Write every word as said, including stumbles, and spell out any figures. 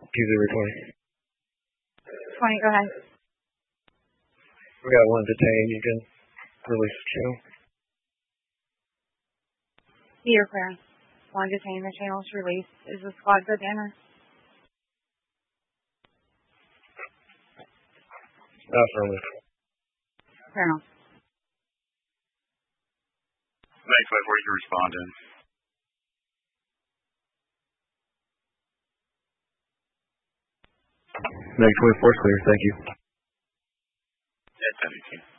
Q zero twenty. twenty, go ahead. We got one detained. You can release the channel. You're clear. One detained, the channel is released. Is the squad good to enter? Affirmative. Colonel. May twenty-four, you can respond in. May twenty-four, clear. Thank you. At ten eighteen.